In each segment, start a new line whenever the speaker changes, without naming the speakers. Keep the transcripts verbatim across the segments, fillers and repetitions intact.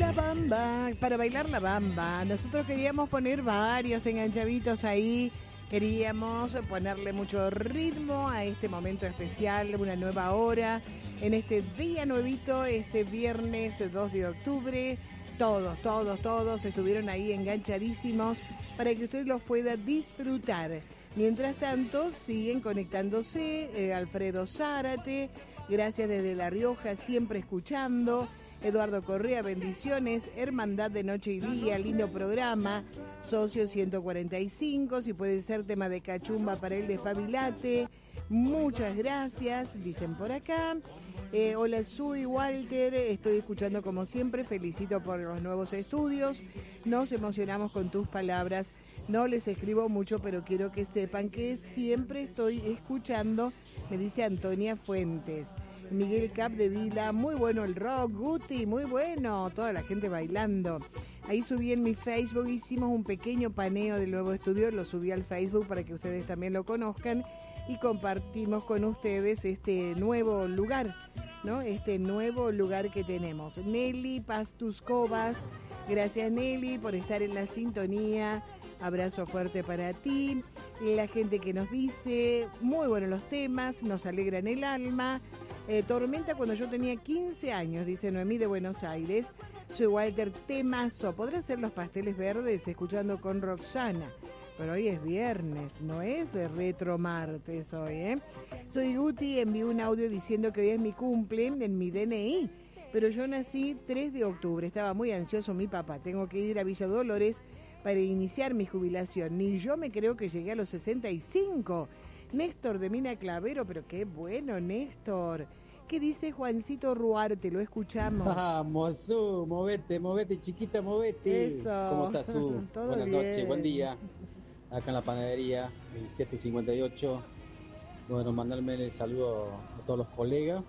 La bamba, para bailar la bamba. Nosotros queríamos poner varios enganchaditos ahí. Queríamos ponerle mucho ritmo a este momento especial, una nueva hora, en este día nuevito, este viernes dos de octubre. Todos, todos, todos estuvieron ahí enganchadísimos para que usted los pueda disfrutar. Mientras tanto, siguen conectándose eh, Alfredo Zárate, gracias desde La Rioja, siempre escuchando. Eduardo Correa, bendiciones. Hermandad de Noche y Día, lindo programa. Socio ciento cuarenta y cinco, si puede ser tema de cachumba para el despabilate. Muchas gracias, dicen por acá. Eh, hola, soy Walter, estoy escuchando como siempre, felicito por los nuevos estudios. Nos emocionamos con tus palabras. No les escribo mucho, pero quiero que sepan que siempre estoy escuchando, me dice Antonia Fuentes. Miguel Cap de Vila, muy bueno el rock. Guti, muy bueno, toda la gente bailando. Ahí subí en mi Facebook, hicimos un pequeño paneo del nuevo estudio, lo subí al Facebook para que ustedes también lo conozcan y compartimos con ustedes este nuevo lugar, ¿no? Este nuevo lugar que tenemos. Nelly Pastuscovas, gracias Nelly por estar en la sintonía. Abrazo fuerte para ti. La gente que nos dice, muy buenos los temas, nos alegran el alma. Eh, Tormenta cuando yo tenía quince años, dice Noemí de Buenos Aires. Soy Walter, temazo. ¿Podrá hacer los pasteles verdes escuchando con Roxana? Pero hoy es viernes, no es retro martes hoy, ¿eh? Soy Guti, envié un audio diciendo que hoy es mi cumple en mi D N I. Pero yo nací tres de octubre, estaba muy ansioso mi papá. Tengo que ir a Villa Dolores para iniciar mi jubilación. Ni yo me creo que llegué a los sesenta y cinco. Néstor de Mina Clavero, pero qué bueno, Néstor. ¿Qué dice Juancito Ruarte? Lo escuchamos.
Vamos, Su, movete, movete, chiquita, movete.
Eso.
¿Cómo estás, Su?
Todo
Buenas
bien.
noches, buen día. Acá en la panadería, veintisiete cincuenta y ocho. Bueno, mandarme el saludo a todos los colegas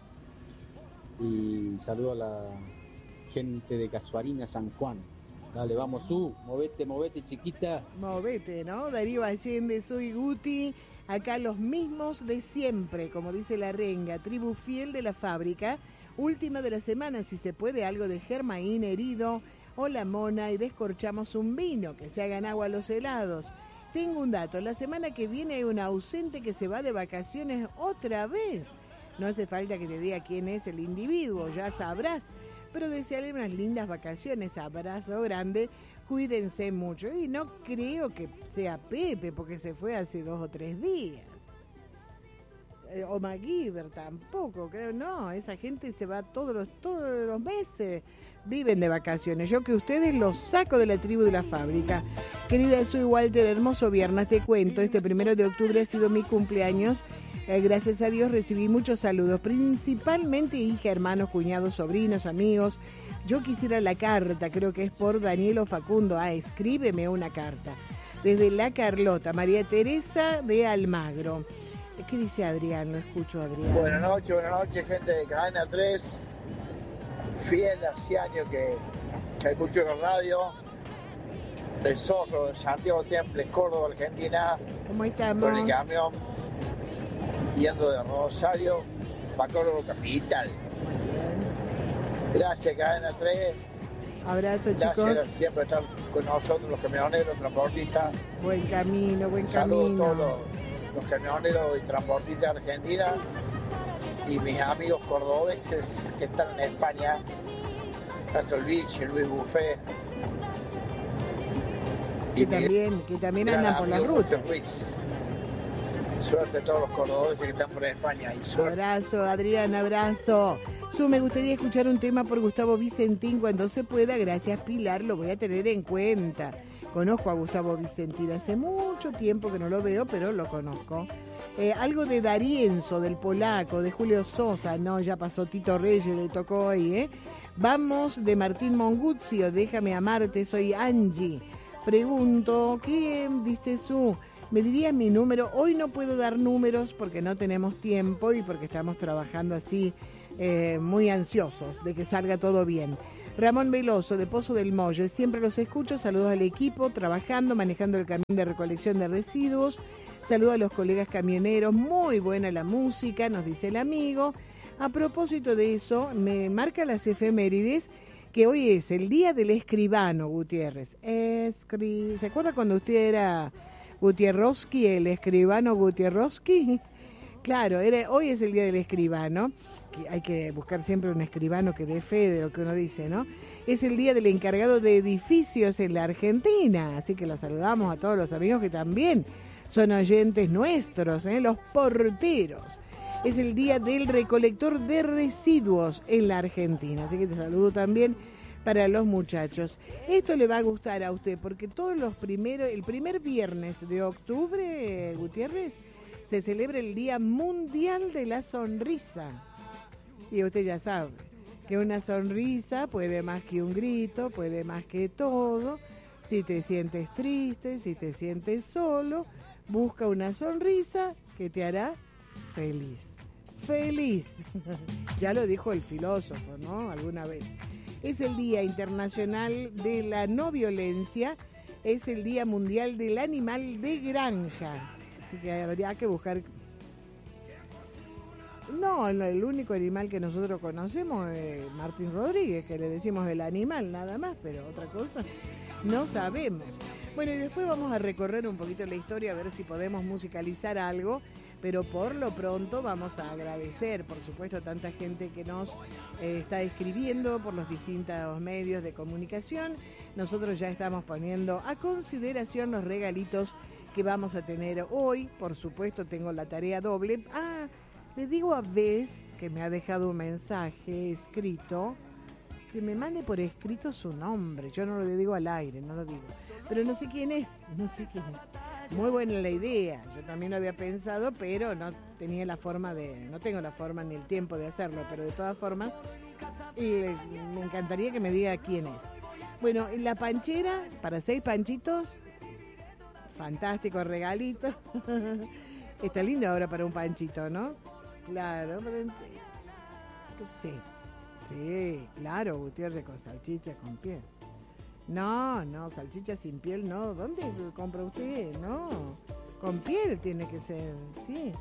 y saludo a la gente de Casuarina, San Juan. Dale, vamos, Su, movete, movete, chiquita.
Movete, ¿no? Darío Allende, soy Guti. Acá los mismos de siempre, como dice la renga, tribu fiel de la fábrica. Última de la semana, si se puede, algo de Germaín herido. Hola, mona, y descorchamos un vino, que se hagan agua los helados. Tengo un dato, la semana que viene hay un ausente que se va de vacaciones otra vez. No hace falta que te diga quién es el individuo, ya sabrás. Pero desearle unas lindas vacaciones, abrazo grande, cuídense mucho. Y no creo que sea Pepe, porque se fue hace dos o tres días. Eh, o MacGyver tampoco, creo, no, esa gente se va todos los, todos los meses, viven de vacaciones. Yo que ustedes los saco de la tribu de la fábrica. Querida, soy Walter, hermoso viernes, te cuento, este primero de octubre ha sido mi cumpleaños. Eh, gracias a Dios recibí muchos saludos, principalmente hija, hermanos, cuñados, sobrinos, amigos. Yo quisiera la carta, creo que es por Danielo Facundo. Ah, escríbeme una carta. Desde La Carlota, María Teresa de Almagro. ¿Qué dice Adrián? Lo escucho, Adrián.
Buenas noches, buenas noches, gente de Cadena tres. Fiel hace años que, que escucho la radio. Del Zorro, de Santiago Temple, Córdoba, Argentina.
¿Cómo estamos?
Con el camión, yendo de Rosario para Córdoba Capital. Gracias, Cadena tres.
Abrazo,
Gracias,
chicos.
siempre estar con nosotros, los camioneros, transportistas.
Buen camino, buen
Saludos
camino.
a todos los, los camioneros y transportistas de Argentina y mis amigos cordobeses que están en España, tanto el Vichy, Luis Buffet.
Que también, que también andan por la ruta.
Suerte a todos los cordobeses que están por España. Y suerte.
Abrazo, Adrián, abrazo. Su, me gustaría escuchar un tema por Gustavo Vicentín cuando se pueda. Gracias, Pilar, lo voy a tener en cuenta. Conozco a Gustavo Vicentín, hace mucho tiempo que no lo veo, pero lo conozco. Eh, algo de Darienzo, del polaco, de Julio Sosa. No, ya pasó Tito Reyes, le tocó hoy, ¿eh? Vamos, de Martín Monguzio, Déjame amarte, soy Angie. Pregunto, ¿qué dice Su? ¿Me dirías mi número? Hoy no puedo dar números porque no tenemos tiempo y porque estamos trabajando así eh, muy ansiosos de que salga todo bien. Ramón Veloso, de Pozo del Molle, siempre los escucho, saludos al equipo, trabajando, manejando el camión de recolección de residuos, saludos a los colegas camioneros, muy buena la música, nos dice el amigo. A propósito de eso, me marca las efemérides que hoy es el día del escribano, Gutiérrez. Escri... ¿Se acuerda cuando usted era Gutierrowski, el escribano Gutierrowski? Claro, era... hoy es el día del escribano, que hay que buscar siempre un escribano que dé fe de lo que uno dice, ¿no? Es el día del encargado de edificios en la Argentina, así que los saludamos a todos los amigos que también son oyentes nuestros, ¿eh? Los porteros. Es el día del recolector de residuos en la Argentina, así que te saludo también para los muchachos. Esto le va a gustar a usted porque todos los primeros, el primer viernes de octubre, Gutiérrez, se celebra el Día Mundial de la Sonrisa. Y usted ya sabe que una sonrisa puede más que un grito, puede más que todo. Si te sientes triste, si te sientes solo, busca una sonrisa que te hará feliz. Feliz. Ya lo dijo el filósofo, ¿no? Alguna vez. Es el Día Internacional de la No Violencia. Es el Día Mundial del Animal de Granja. Así que habría que buscar... No, el único animal que nosotros conocemos es Martín Rodríguez, que le decimos el animal nada más, pero otra cosa no sabemos. Bueno, y después vamos a recorrer un poquito la historia, a ver si podemos musicalizar algo, pero por lo pronto vamos a agradecer, por supuesto, a tanta gente que nos eh, está escribiendo por los distintos medios de comunicación. Nosotros ya estamos poniendo a consideración los regalitos que vamos a tener hoy. Por supuesto, tengo la tarea doble. Ah, le digo a Bess, que me ha dejado un mensaje escrito, que me mande por escrito su nombre. Yo no lo digo al aire, no lo digo. Pero no sé quién es, no sé quién es. Muy buena la idea, yo también lo había pensado, pero no tenía la forma de, no tengo la forma ni el tiempo de hacerlo, pero de todas formas, eh, me encantaría que me diga quién es. Bueno, la panchera, para seis panchitos, fantástico regalito. Está lindo ahora para un panchito, ¿no? Claro, pero... sí, sí, claro, Gutiérrez con salchicha con piel. No, no, salchicha sin piel no. ¿Dónde compra usted? No, con piel tiene que ser, sí.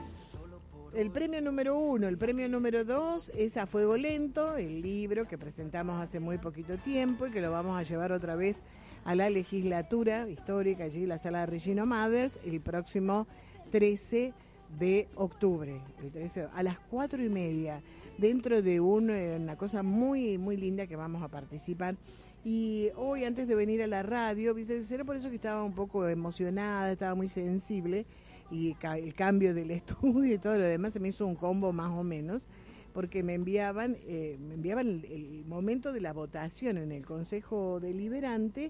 El premio número uno, el premio número dos es A Fuego Lento, el libro que presentamos hace muy poquito tiempo y que lo vamos a llevar otra vez a la legislatura histórica, allí en la sala de Regino Mathers, el próximo trece de octubre, el trece, a las cuatro y media, dentro de un, una cosa muy, muy linda que vamos a participar. Y hoy, antes de venir a la radio, ¿viste? Era por eso que estaba un poco emocionada, estaba muy sensible, y ca- el cambio del estudio y todo lo demás se me hizo un combo más o menos, porque me enviaban, eh, me enviaban el, el momento de la votación en el Consejo Deliberante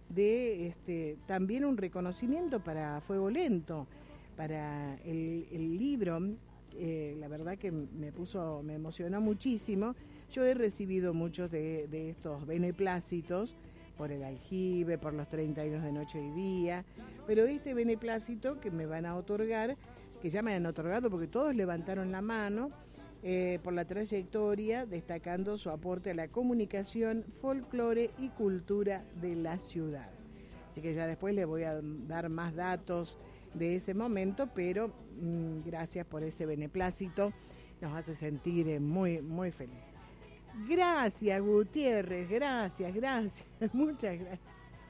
de este, también un reconocimiento para Fuego Lento, para el, el libro. Eh, la verdad que me puso, me emocionó muchísimo. Yo he recibido muchos de, de estos beneplácitos por el aljibe, por los treinta años de Noche y Día, pero este beneplácito que me van a otorgar, que ya me han otorgado porque todos levantaron la mano, eh, por la trayectoria, destacando su aporte a la comunicación, folclore y cultura de la ciudad. Así que ya después le voy a dar más datos de ese momento, pero mmm, gracias por ese beneplácito, nos hace sentir eh, muy, muy felices. Gracias, Gutiérrez, gracias, gracias, muchas gracias.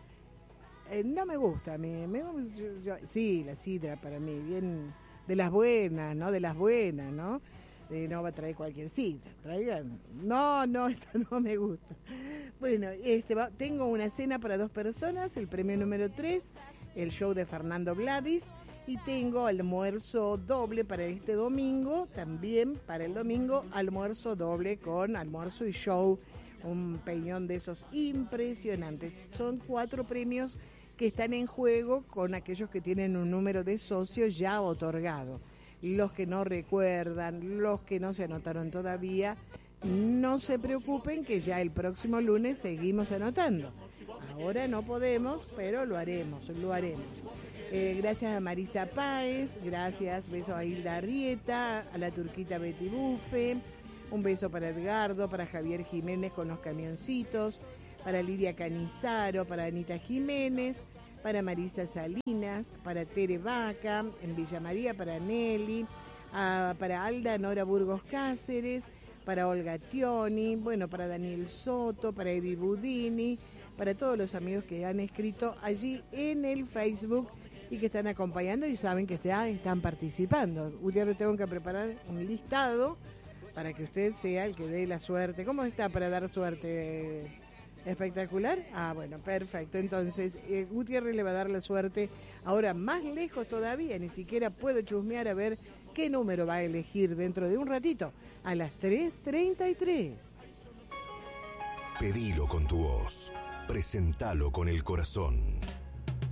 Eh, no me gusta a mí, me, yo, yo, sí, la sidra para mí, bien de las buenas, ¿no? De las buenas, ¿no? Eh, no va a traer cualquier sidra, traigan. No, no, eso no me gusta. Bueno, este va, tengo una cena para dos personas, el premio número tres, el show de Fernando Gladys, y tengo almuerzo doble para este domingo, también para el domingo, almuerzo doble con almuerzo y show, un peñón de esos impresionantes. Son cuatro premios que están en juego con aquellos que tienen un número de socios ya otorgado. Los que no recuerdan, los que no se anotaron todavía, no se preocupen que ya el próximo lunes seguimos anotando. Ahora no podemos, pero lo haremos, lo haremos. Eh, gracias a Marisa Páez, gracias, beso a Hilda Arrieta, a la turquita Betty Bufe, un beso para Edgardo, para Javier Jiménez con los camioncitos, para Lidia Canizaro, para Anita Jiménez, para Marisa Salinas, para Tere Vaca, en Villa María, para Nelly, a, para Alda Nora Burgos Cáceres, para Olga Tioni, bueno, para Daniel Soto, para Eddie Budini, para todos los amigos que han escrito allí en el Facebook y que están acompañando y saben que ya están participando. Gutiérrez, tengo que preparar un listado para que usted sea el que dé la suerte. ¿Cómo está para dar suerte? ¿Espectacular? Ah, bueno, perfecto. Entonces, eh, Gutiérrez le va a dar la suerte ahora más lejos todavía, ni siquiera puedo chusmear a ver qué número va a elegir dentro de un ratito, a las tres treinta y tres.
Pedilo con tu voz, presentalo con el corazón.